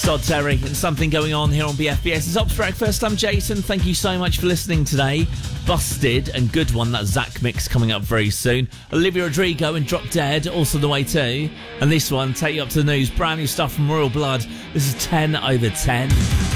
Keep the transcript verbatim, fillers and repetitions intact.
Todd Terry and Something Going On here on B F B S. It's Ops Breakfast. I'm Jason. Thank you so much for listening today. Busted and Good One, that Zach mix coming up very soon. Olivia Rodrigo and Drop Dead also the way too. And this one, Take You Up to the News. Brand new stuff from Royal Blood. This is ten over ten.